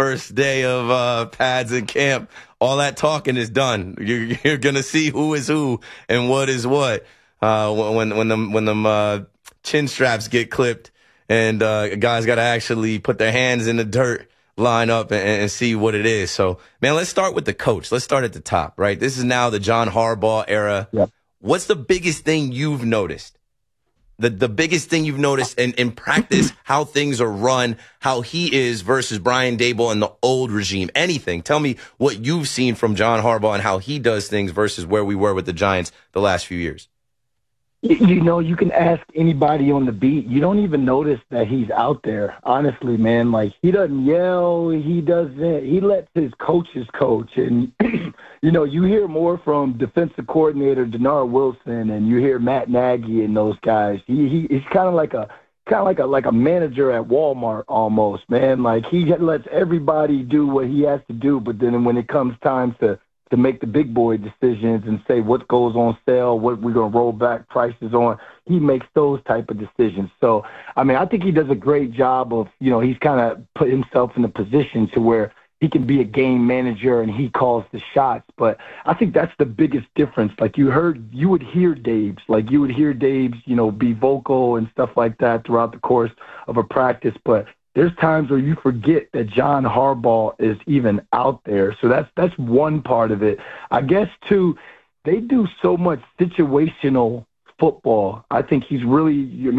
first day of pads in camp, all that talking is done. You're gonna see who is who and what is what when them chin straps get clipped and guys got to actually put their hands in the dirt, line up and see what it is. So, man, let's start with the coach. Let's start at the top, right? This is now the John Harbaugh era. Yep. What's the biggest thing you've noticed? The biggest thing you've noticed in practice, how things are run, how he is versus Brian Daboll and the old regime, anything. Tell me what you've seen from John Harbaugh and how he does things versus where we were with the Giants the last few years. You know, you can ask anybody on the beat. You don't even notice that he's out there. Honestly, man, like he doesn't yell. He lets his coaches coach. And, you know, you hear more from defensive coordinator Denard Wilson and you hear Matt Nagy and those guys. He's kind of like a manager at Walmart almost, man. Like he lets everybody do what he has to do. But then when it comes time to make the big boy decisions and say what goes on sale, what we're going to roll back prices on, he makes those type of decisions. So, I mean, I think he does a great job of, you know, he's kind of put himself in a position to where he can be a game manager and he calls the shots. But I think that's the biggest difference. Like you would hear Dabes, you know, be vocal and stuff like that throughout the course of a practice. But there's times where you forget that John Harbaugh is even out there. So that's one part of it. I guess, too, they do so much situational football. I think he's really, you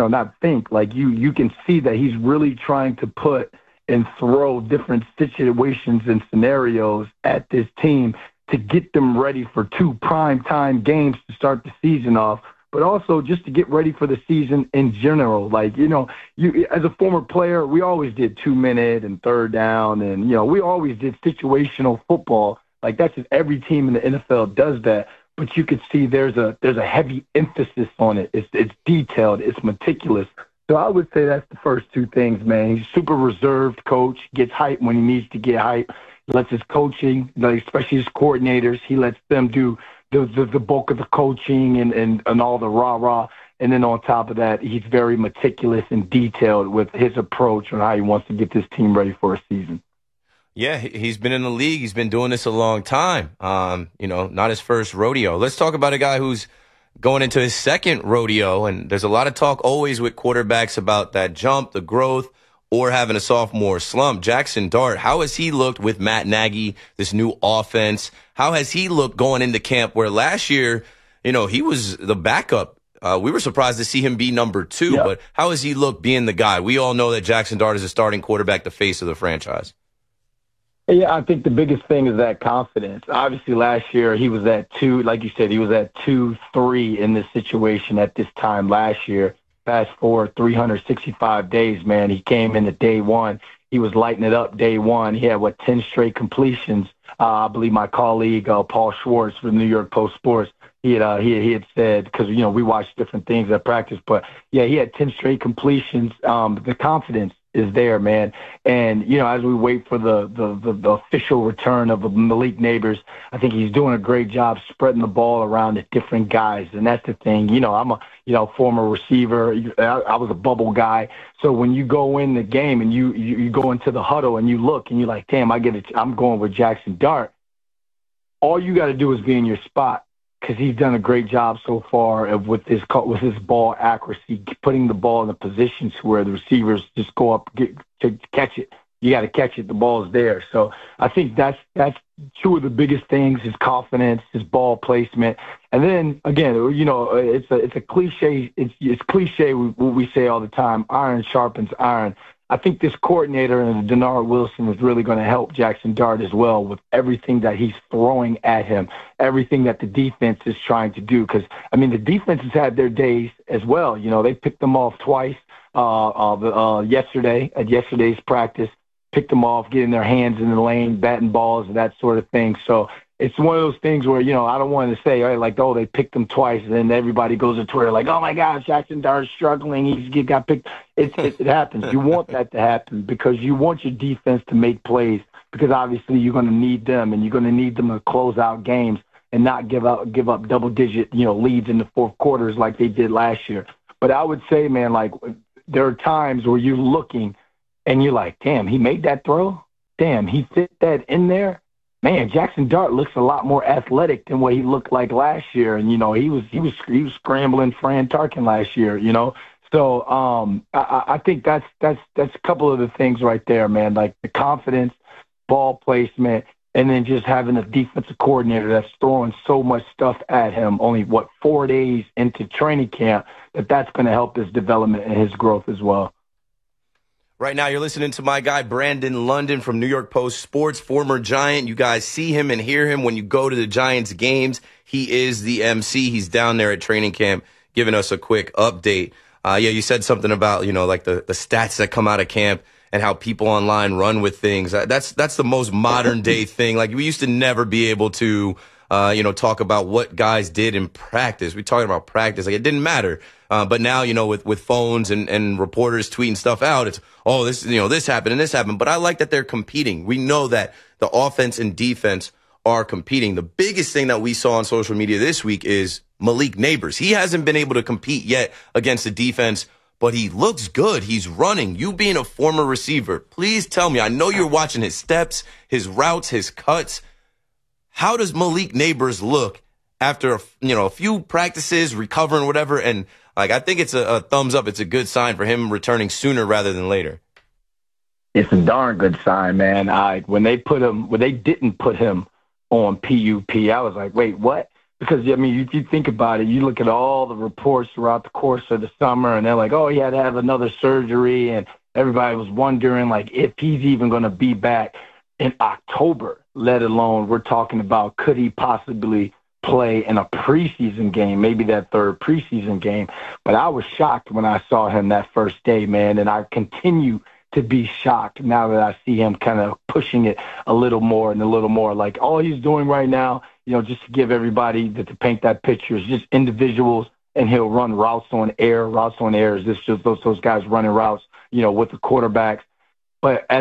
can see that he's really trying to put and throw different situations and scenarios at this team to get them ready for 2 primetime games to start the season off, but also just to get ready for the season in general. Like, you know, you as a former player, we always did 2-minute and third down, and, you know, we always did situational football. Like, that's just every team in the NFL does that. But you could see there's a heavy emphasis on it. It's detailed. It's meticulous. So I would say that's the first 2 things, man. He's super reserved coach, gets hype when he needs to get hype, lets his coaching, especially his coordinators, he lets them do the bulk of the coaching and all the rah-rah. And then on top of that, he's very meticulous and detailed with his approach on how he wants to get this team ready for a season. Yeah, he's been in the league. He's been doing this a long time. You know, not his first rodeo. Let's talk about a guy who's going into his second rodeo. And there's a lot of talk always with quarterbacks about that jump, the growth, or having a sophomore slump. Jackson Dart, how has he looked with Matt Nagy, this new offense? How has he looked going into camp where last year, you know, he was the backup? We were surprised to see him be number 2, Yep. But how has he looked being the guy? We all know that Jackson Dart is a starting quarterback, the face of the franchise. Yeah, I think the biggest thing is that confidence. Obviously, last year he was at 2, like you said, he was at 2-3 in this situation at this time last year. Fast forward 365 days, man. He came into day 1. He was lighting it up day 1. He had, 10 straight completions. I believe my colleague, Paul Schwartz from New York Post Sports, he had said, because, you know, we watch different things at practice, but, yeah, he had 10 straight completions. The confidence is there, man. And, you know, as we wait for the official return of Malik Nabers, I think he's doing a great job spreading the ball around to different guys. And that's the thing. You know, I'm a former receiver. I was a bubble guy. So when you go in the game and you go into the huddle and you look and you're like, damn, I'm going with Jackson Dart. All you got to do is be in your spot, because he's done a great job so far with his ball accuracy, putting the ball in the positions where the receivers just go up to catch it. You got to catch it. The ball's there. So I think that's 2 of the biggest things: his confidence, his ball placement, and then again, you know, it's a cliche. It's cliche what we say all the time: iron sharpens iron. I think this coordinator and Denard Wilson is really going to help Jackson Dart as well with everything that he's throwing at him, everything that the defense is trying to do. Because, I mean, the defense has had their days as well. You know, they picked them off twice yesterday at yesterday's practice, picked them off, getting their hands in the lane, batting balls, and that sort of thing. So it's one of those things where, you know, I don't want to say, right, like, oh, they picked him twice, and then everybody goes to Twitter like, oh, my gosh, Jackson Dart's struggling. He got picked. It happens. You want that to happen because you want your defense to make plays, because obviously you're going to need them, and you're going to need them to close out games and not give up double-digit, you know, leads in the fourth quarters like they did last year. But I would say, man, like, there are times where you're looking and you're like, damn, he made that throw? damn, he fit that in there. Man, Jackson Dart looks a lot more athletic than what he looked like last year. And, you know, he was scrambling Fran Tarkin last year, you know. So I think that's a couple of the things right there, man, like the confidence, ball placement, and then just having a defensive coordinator that's throwing so much stuff at him only, 4 days into training camp, that's going to help his development and his growth as well. Right now, you're listening to my guy, Brandon London from New York Post Sports, former Giant. You guys see him and hear him when you go to the Giants games. He is the MC. He's down there at training camp giving us a quick update. You said something about, you know, like the stats that come out of camp and how people online run with things. That's the most modern day thing. Like, we used to never be able to, talk about what guys did in practice. We're talking about practice. Like, it didn't matter. But now, you know, with phones and reporters tweeting stuff out, it's, this happened and this happened. But I like that they're competing. We know that the offense and defense are competing. The biggest thing that we saw on social media this week is Malik Neighbors. He hasn't been able to compete yet against the defense, but he looks good. He's running. You being a former receiver, please tell me, I know you're watching his steps, his routes, his cuts. How does Malik Neighbors look after, a few practices, recovering, whatever? And I think it's a thumbs up. It's a good sign for him returning sooner rather than later. It's a darn good sign, man. When they didn't put him on PUP, I was like, wait, what? Because, I mean, if you think about it, you look at all the reports throughout the course of the summer, and they're like, oh, he had to have another surgery, and everybody was wondering, like, if he's even going to be back in October, let alone we're talking about could he possibly play in a preseason game, maybe that third preseason game. But I was shocked when I saw him that first day, man, and I continue to be shocked now that I see him kind of pushing it a little more and a little more. Like, all he's doing right now, just to give everybody to paint that picture, is just individuals, and he'll run routes on air. Routes on air is just those guys running routes, with the quarterbacks. But as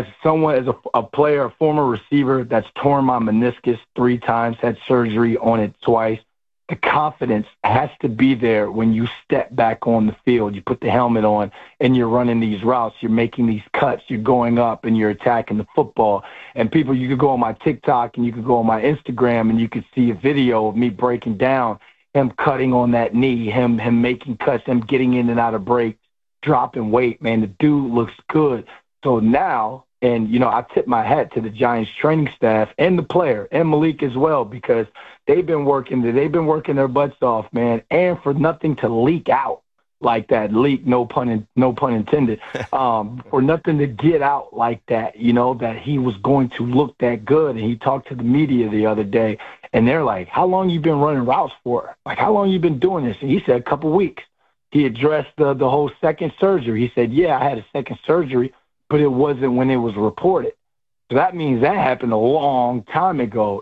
a player, a former receiver that's torn my meniscus 3 times, had surgery on it twice, the confidence has to be there when you step back on the field. You put the helmet on and you're running these routes. You're making these cuts. You're going up and you're attacking the football. And people, you could go on my TikTok and you could go on my Instagram and you could see a video of me breaking down him cutting on that knee, him making cuts, him getting in and out of breaks, dropping weight. Man, the dude looks good. So now, and, I tip my hat to the Giants training staff and the player and Malik as well, because they've been working their butts off, man, and for nothing to leak out like that, no pun intended, for nothing to get out like that, that he was going to look that good. And he talked to the media the other day, and they're like, how long you been running routes for? Like, how long you been doing this? And he said a couple weeks. He addressed the whole second surgery. He said, yeah, I had a second surgery, but it wasn't when it was reported. So that means that happened a long time ago,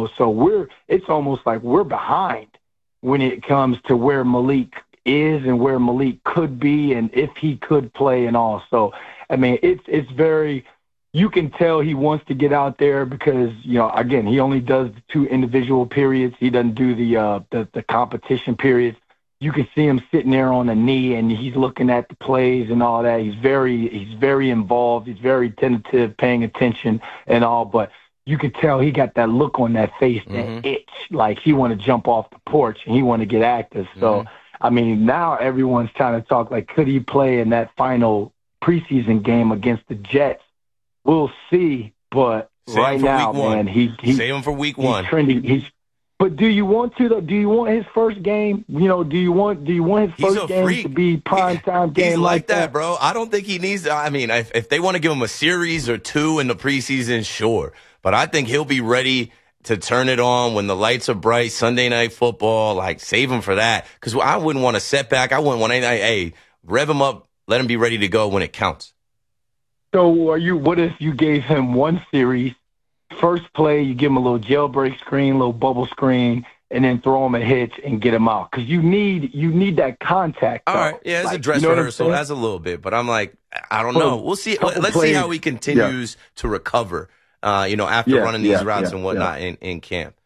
So it's almost like we're behind when it comes to where Malik is and where Malik could be and if he could play and all. So, I mean, it's very, you can tell he wants to get out there because, again, he only does the 2 individual periods. He doesn't do the competition periods. You can see him sitting there on a knee and he's looking at the plays and all that. He's very involved. He's very tentative, paying attention and all. But you could tell he got that look on that face, that itch, like he want to jump off the porch and he want to get active. So, I mean, now everyone's trying to talk like, could he play in that final preseason game against the Jets? We'll see. But right now, man, save him for week 1. He's trending. But do you want to, though? Do you want his first game? Do you want his first game to be primetime game? He's like that, bro. I don't think he needs to. I mean, if they want to give him a series or 2 in the preseason, sure. But I think he'll be ready to turn it on when the lights are bright, Sunday Night Football. Like, save him for that. Because I wouldn't want a setback. I wouldn't want anything. Hey, rev him up. Let him be ready to go when it counts. So what if you gave him 1 series? First play, you give him a little jailbreak screen, a little bubble screen, and then throw him a hitch and get him out. Because you need that contact. All right, yeah, it's a dress rehearsal. That's a little bit. But I'm like, I don't know. We'll see. Let's see how he continues to recover, after running these routes and whatnot in camp.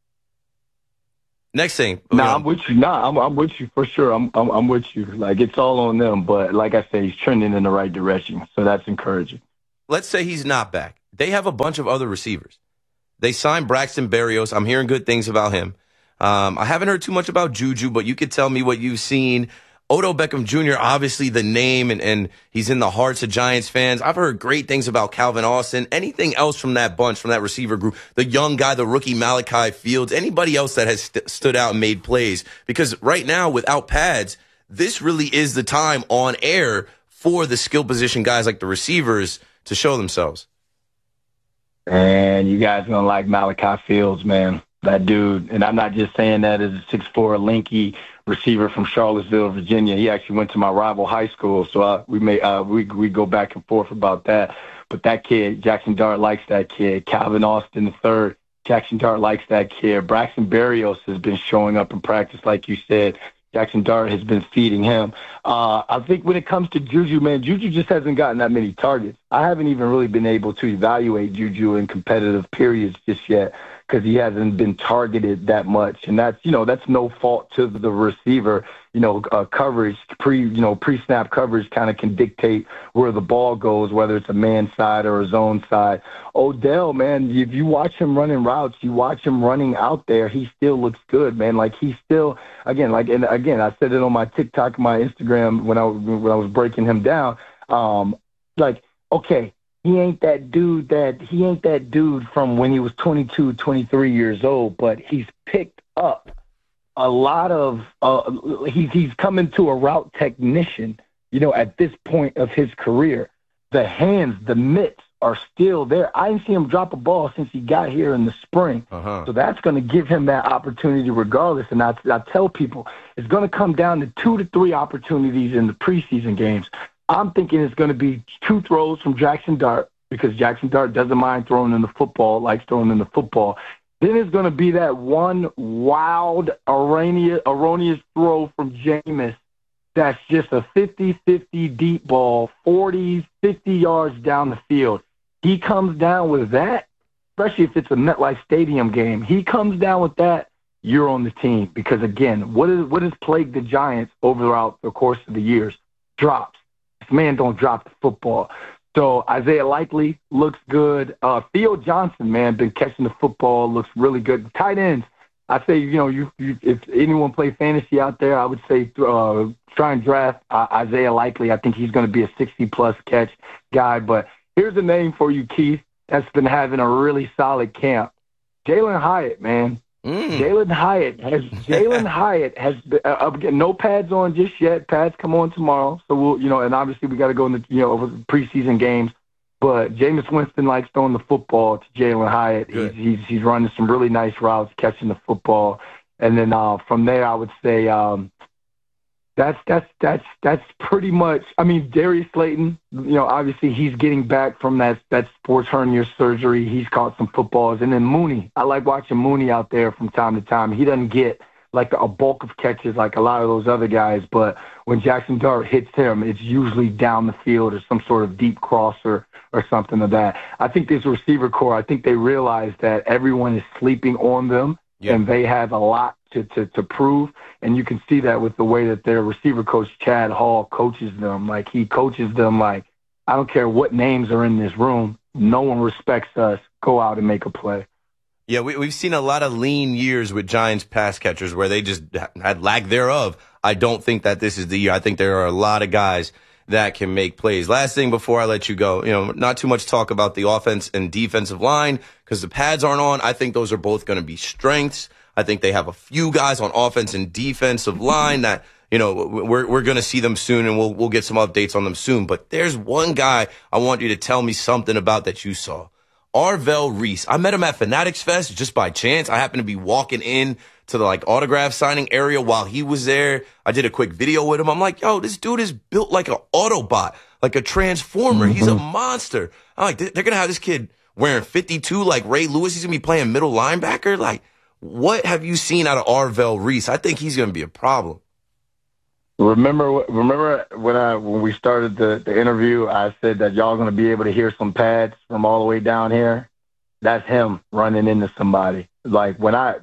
Next thing. I'm with you. I'm with you for sure. I'm with you. Like, it's all on them. But like I say, he's trending in the right direction. So that's encouraging. Let's say he's not back. they have a bunch of other receivers. They signed Braxton Berrios. I'm hearing good things about him. I haven't heard too much about Juju, but you could tell me what you've seen. Odell Beckham Jr., obviously the name, and he's in the hearts of Giants fans. I've heard great things about Calvin Austin. Anything else from that bunch, from that receiver group, the young guy, the rookie Malachi Fields, anybody else that has stood out and made plays? Because right now, without pads, this really is the time on air for the skill position guys like the receivers to show themselves. And you guys are going to like Malachi Fields, man. That dude, and I'm not just saying that as a 6'4", lanky receiver from Charlottesville, Virginia. He actually went to my rival high school, so we go back and forth about that. But that kid, Jackson Dart likes that kid. Calvin Austin III, Jackson Dart likes that kid. Braxton Berrios has been showing up in practice, like you said. Jackson Dart has been feeding him. I think when it comes to Juju, man, Juju just hasn't gotten that many targets. I haven't even really been able to evaluate Juju in competitive periods just yet because he hasn't been targeted that much. And that's no fault to the receiver. Coverage, pre-snap coverage kind of can dictate where the ball goes, whether it's a man side or a zone side. Odell, man, if you watch him running routes, you watch him running out there, he still looks good, man. Like he's still, I said it on my TikTok, my Instagram when I was breaking him down. Okay, he ain't that dude from when he was 22, 23 years old, but he's picked up a lot of he's coming to a route technician, at this point of his career. The hands, the mitts are still there. I didn't see him drop a ball since he got here in the spring. So that's going to give him that opportunity regardless. And I tell people it's going to come down to 2 to 3 opportunities in the preseason games. I'm thinking it's going to be 2 throws from Jackson Dart because Jackson Dart doesn't mind throwing in the football, likes throwing in the football. Then it's going to be that one wild, erroneous throw from Jameis that's just a 50-50 deep ball, 40, 50 yards down the field. He comes down with that, especially if it's a MetLife Stadium game. He comes down with that, you're on the team. Because, again, what has plagued the Giants throughout the course of the years? Drops. This man don't drop the football. So Isaiah Likely looks good. Theo Johnson, man, been catching the football, looks really good. Tight ends, I say, if anyone play fantasy out there, I would say try and draft Isaiah Likely. I think he's going to be a 60-plus catch guy. But here's a name for you, Keith, that's been having a really solid camp. Jalen Hyatt, man. Jalen Hyatt has been, no pads on just yet. Pads come on tomorrow. So we'll, and obviously we got to go in the, over the preseason games. But Jameis Winston likes throwing the football to Jalen Hyatt. He's running some really nice routes, catching the football. And then from there, I would say that's pretty much. I mean, Darius Slayton. Obviously he's getting back from that sports hernia surgery. He's caught some footballs, and then Mooney. I like watching Mooney out there from time to time. He doesn't get like a bulk of catches like a lot of those other guys, but when Jackson Dart hits him, it's usually down the field or some sort of deep crosser or something of that. I think this receiver core, I think they realize that everyone is sleeping on them, and they have a lot to prove. And you can see that with the way that their receiver coach, Chad Hall, coaches them. Like, he coaches them like, I don't care what names are in this room. No one respects us. Go out and make a play. Yeah, we've seen a lot of lean years with Giants pass catchers where they just had lack thereof. I don't think that this is the year. I think there are a lot of guys that can make plays. Last thing before I let you go, not too much talk about the offense and defensive line because the pads aren't on. I think those are both going to be strengths. I think they have a few guys on offense and defensive line that, we're going to see them soon, and we'll get some updates on them soon. But there's one guy I want you to tell me something about that you saw. Arvell Reese. I met him at Fanatics Fest just by chance. I happened to be walking in to the autograph signing area while he was there. I did a quick video with him. I'm like, yo, this dude is built like an Autobot, like a Transformer. He's a monster. I'm like, they're going to have this kid wearing 52 like Ray Lewis. He's going to be playing middle linebacker. Like, what have you seen out of Arvell Reese? I think he's going to be a problem. Remember when we started the interview, I said that y'all going to be able to hear some pads from all the way down here. That's him running into somebody. Like, when I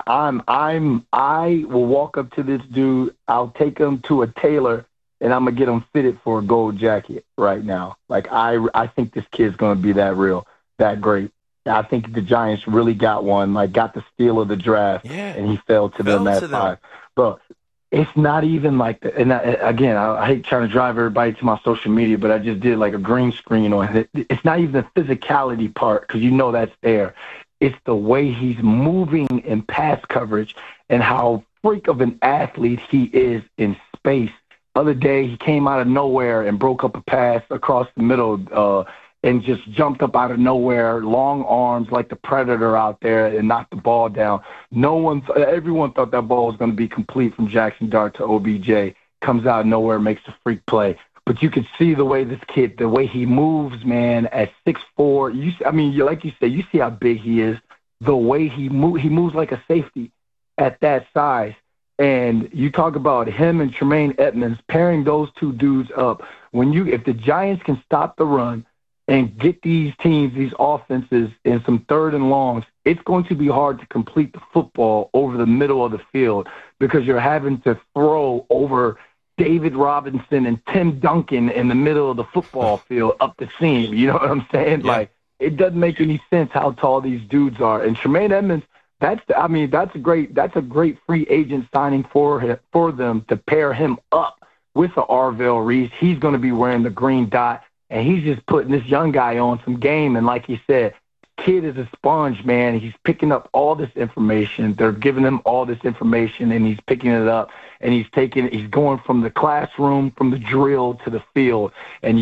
will walk up to this dude, I'll take him to a tailor, and I'm gonna get him fitted for a gold jacket right now. Like, I think this kid's gonna be that real. that great. I think the Giants really got one, like got the steal of the draft, and he fell to them at 5. But it's not even like that. And again, I hate trying to drive everybody to my social media, but I just did like a green screen on it. It's not even the physicality part, because you know that's there. It's the way he's moving in pass coverage and how freak of an athlete he is in space. Other day, he came out of nowhere and broke up a pass across the middle and just jumped up out of nowhere, long arms like the Predator out there, and knocked the ball down. Everyone thought that ball was going to be complete from Jackson Dart to OBJ. Comes out of nowhere, makes a freak play. But you could see the way this kid, the way he moves, man, at 6'4". Like you said, you see how big he is. The way he moves like a safety at that size. And you talk about him and Tremaine Edmonds, pairing those two dudes up. If the Giants can stop the run and get these teams, these offenses in some 3rd and longs, it's going to be hard to complete the football over the middle of the field, because you're having to throw over David Robinson and Tim Duncan in the middle of the football field up the seam. You know what I'm saying? Yeah. Like, it doesn't make any sense how tall these dudes are. And Tremaine Edmonds, that's a great free agent signing for them, to pair him up with the Arvell Reese. He's going to be wearing the green dot, and he's just putting this young guy on some game. And like you said, kid is a sponge, man. He's picking up all this information. They're giving him all this information, and he's picking it up, and he's going from the classroom, from the drill to the field. And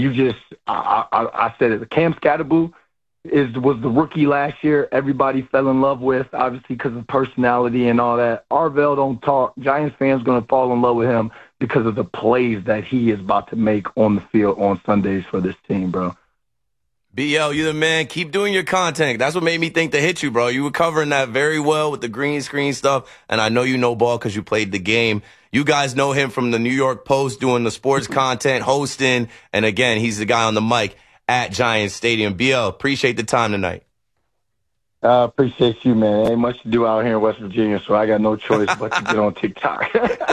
I said it, Cam Skattebo was the rookie last year everybody fell in love with, obviously because of personality and all that. Arvell don't talk. Giants fans going to fall in love with him because of the plays that he is about to make on the field on Sundays for this team, bro. BL, you the man. Keep doing your content. That's what made me think to hit you, bro. You were covering that very well with the green screen stuff, and I know you know ball because you played the game. You guys know him from the New York Post doing the sports content, hosting, and again, he's the guy on the mic at Giants Stadium. BL, appreciate the time tonight. I appreciate you, man. Ain't much to do out here in West Virginia, so I got no choice but to get on TikTok.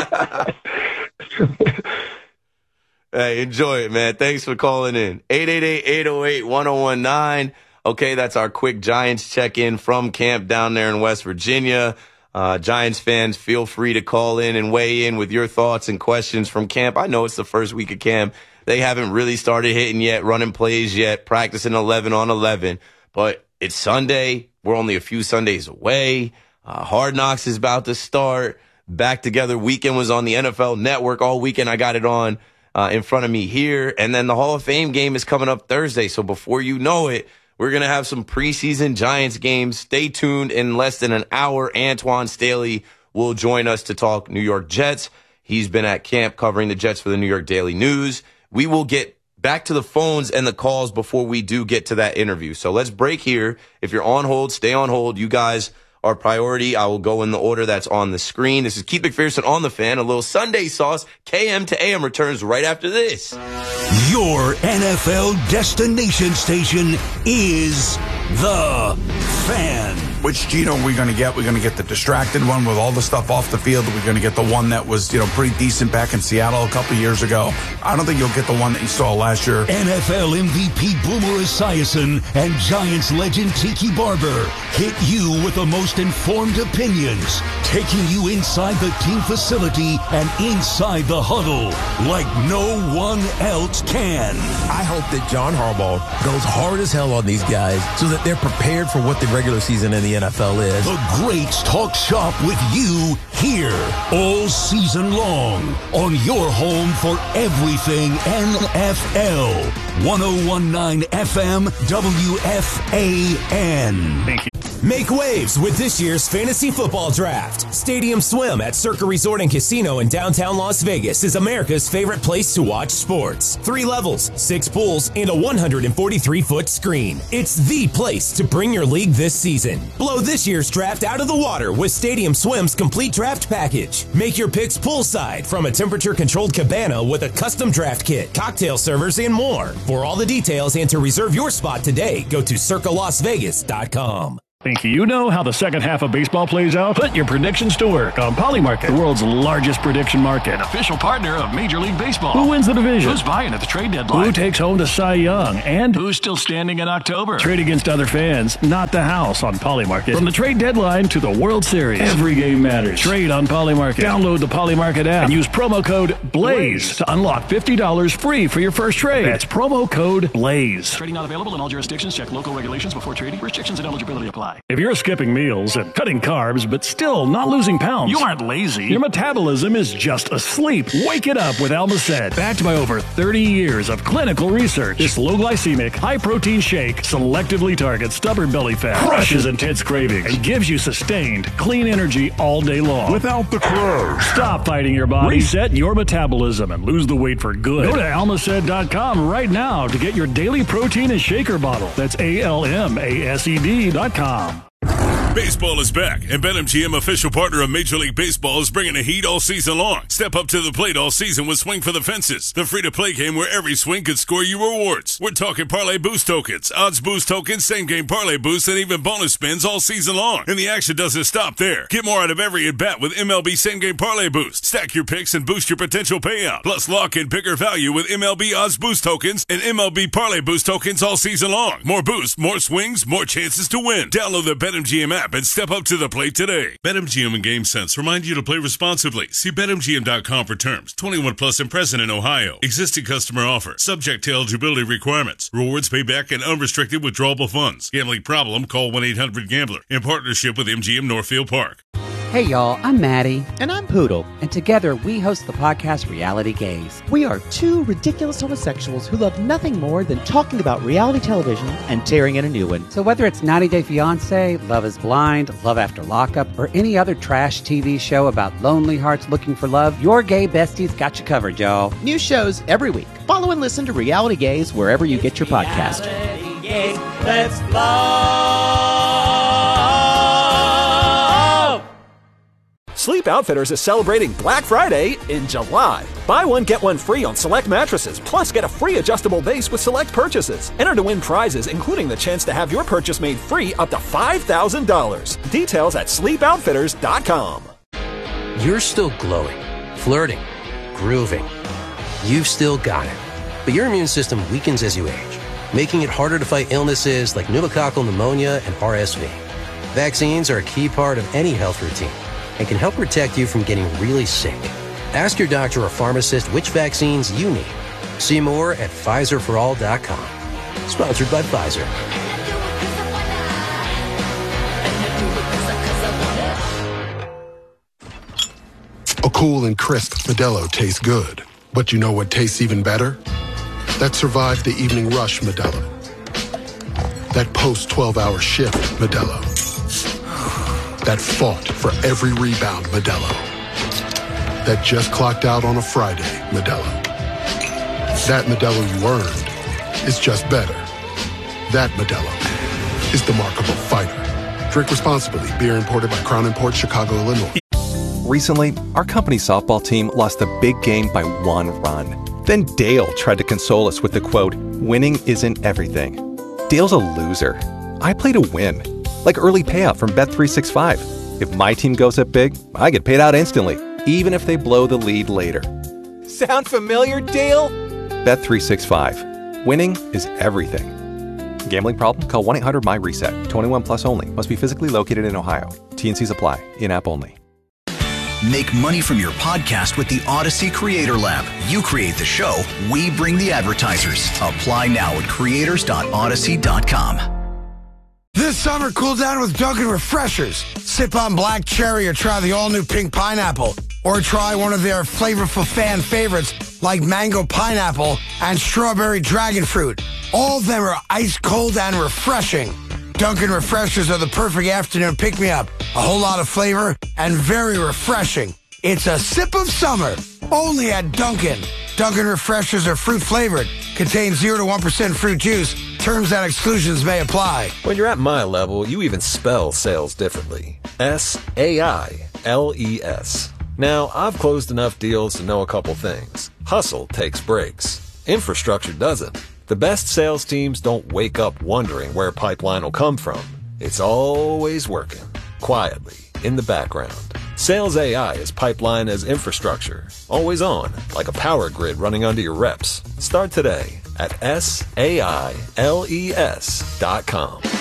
Hey, enjoy it, man. Thanks for calling in. 888-808-1019. Okay, that's our quick Giants check-in from camp down there in West Virginia. Giants fans, feel free to call in and weigh in with your thoughts and questions from camp. I know it's the first week of camp. They haven't really started hitting yet, running plays yet, practicing 11 on 11. But it's Sunday. We're only a few Sundays away. Hard Knocks is about to start. Back Together Weekend was on the NFL Network all weekend. I got it on in front of me here. And then the Hall of Fame game is coming up Thursday. So before you know it, we're going to have some preseason Giants games. Stay tuned. In less than an hour, Antoine Staley will join us to talk New York Jets. He's been at camp covering the Jets for the New York Daily News. We will get back to the phones and the calls before we do get to that interview. So let's break here. If you're on hold, stay on hold. You guys are priority. I will go in the order that's on the screen. This is Keith McPherson on the Fan. A little Sunday sauce. KM to AM returns right after this. Your NFL destination station is The Fan. Which Geno are we going to get? We're going to get the distracted one with all the stuff off the field. We're going to get the one that was, pretty decent back in Seattle a couple years ago. I don't think you'll get the one that you saw last year. NFL MVP Boomer Esiason and Giants legend Tiki Barber hit you with the most informed opinions, taking you inside the team facility and inside the huddle like no one else can. I hope that John Harbaugh goes hard as hell on these guys so that they're prepared for what the regular season in the NFL is. The greats talk shop with you here all season long on your home for everything NFL. 101.9 FM WFAN. Thank you. Make waves with this year's fantasy football draft. Stadium Swim at Circa Resort and Casino in downtown Las Vegas is America's favorite place to watch sports. 3 levels, 6 pools, and a 143-foot screen. It's the place to bring your league this season. Blow this year's draft out of the water with Stadium Swim's complete draft package. Make your picks poolside from a temperature-controlled cabana with a custom draft kit, cocktail servers, and more. For all the details and to reserve your spot today, go to circalasvegas.com. Think you know how the second half of baseball plays out? Put your predictions to work on Polymarket, the world's largest prediction market. An official partner of Major League Baseball. Who wins the division? Who's buying at the trade deadline? Who takes home the Cy Young? And who's still standing in October? Trade against other fans, not the house on Polymarket. From the trade deadline to the World Series, every game matters. Trade on Polymarket. Download the Polymarket app and use promo code BLAZE to unlock $50 free for your first trade. That's promo code BLAZE. Trading not available in all jurisdictions. Check local regulations before trading. Restrictions and eligibility apply. If you're skipping meals and cutting carbs but still not losing pounds, you aren't lazy. Your metabolism is just asleep. Wake it up with Almacet. Backed by over 30 years of clinical research, this low-glycemic, high-protein shake selectively targets stubborn belly fat, crushes intense cravings, and gives you sustained, clean energy all day long. Without the crows. Stop fighting your body. Reset your metabolism and lose the weight for good. Go to Almacet.com right now to get your daily protein and shaker bottle. That's ALMASED.com. Baseball is back, and BetMGM, official partner of Major League Baseball, is bringing the heat all season long. Step up to the plate all season with Swing for the Fences, the free-to-play game where every swing could score you rewards. We're talking parlay boost tokens, odds boost tokens, same-game parlay boosts, and even bonus spins all season long. And the action doesn't stop there. Get more out of every at-bat with MLB same-game parlay boost. Stack your picks and boost your potential payout. Plus, lock in bigger value with MLB odds boost tokens and MLB parlay boost tokens all season long. More boosts, more swings, more chances to win. Download the BetMGM app and step up to the plate today. BetMGM and GameSense remind you to play responsibly. See BetMGM.com for terms. 21 plus and present in Ohio. Existing customer offer. Subject to eligibility requirements. Rewards payback and unrestricted withdrawable funds. Gambling problem? Call 1-800-GAMBLER. In partnership with MGM Northfield Park. Hey y'all, I'm Maddie. And I'm Poodle. And together we host the podcast Reality Gaze. We are two ridiculous homosexuals who love nothing more than talking about reality television and tearing in a new one. So whether it's 90 Day Fiancé, Love is Blind, Love After Lockup, or any other trash TV show about lonely hearts looking for love, your gay besties got you covered, y'all. New shows every week. Follow and listen to Reality Gaze wherever you get your podcast. Reality Gaze, let's love! Sleep Outfitters is celebrating Black Friday in July. Buy one, get one free on select mattresses, plus get a free adjustable base with select purchases. Enter to win prizes, including the chance to have your purchase made free up to $5,000. Details at sleepoutfitters.com. You're still glowing, flirting, grooving. You've still got it. But your immune system weakens as you age, making it harder to fight illnesses like pneumococcal pneumonia and RSV. Vaccines are a key part of any health routine and can help protect you from getting really sick. Ask your doctor or pharmacist which vaccines you need. See more at PfizerForAll.com. Sponsored by Pfizer. A cool and crisp Modelo tastes good. But you know what tastes even better? That survived the evening rush Modelo. That post-12-hour shift Modelo. That fought for every rebound Modelo. That just clocked out on a Friday Modelo. That Modelo you earned is just better. That Modelo is the mark of a fighter. Drink responsibly. Beer imported by Crown Imports, Chicago, Illinois. Recently, our company softball team lost a big game by 1 run. Then Dale tried to console us with the quote, "Winning isn't everything." Dale's a loser. I play to win. Like early payout from Bet365. If my team goes up big, I get paid out instantly, even if they blow the lead later. Sound familiar, Dale? Bet365. Winning is everything. Gambling problem? Call 1-800-MY-RESET. 21 plus only. Must be physically located in Ohio. T&Cs apply. In-app only. Make money from your podcast with the Odyssey Creator Lab. You create the show, we bring the advertisers. Apply now at creators.odyssey.com. This summer, cool down with Dunkin' Refreshers. Sip on black cherry or try the all-new pink pineapple. Or try one of their flavorful fan favorites like mango pineapple and strawberry dragon fruit. All of them are ice cold and refreshing. Dunkin' Refreshers are the perfect afternoon pick-me-up. A whole lot of flavor and very refreshing. It's a sip of summer, only at Dunkin'. Dunkin' Refreshers are fruit-flavored, contain 0 to 1% fruit juice. Terms and exclusions may apply. When you're at my level, you even spell sales differently. S-A-I-L-E-S. Now, I've closed enough deals to know a couple things. Hustle takes breaks. Infrastructure doesn't. The best sales teams don't wake up wondering where pipeline will come from. It's always working, quietly, in the background. Sales AI is pipeline as infrastructure, always on, like a power grid running under your reps. Start today at SAILES.com.